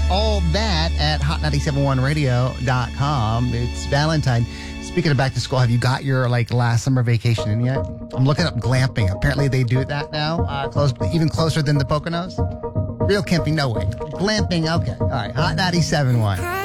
all that at hot971radio.com. It's Valentine. Speaking of back to school, have you got your last summer vacation in yet? I'm looking up glamping. Apparently they do that now, even closer than the Poconos. Real camping, no way. Glamping, okay. All right, Hot 97.1.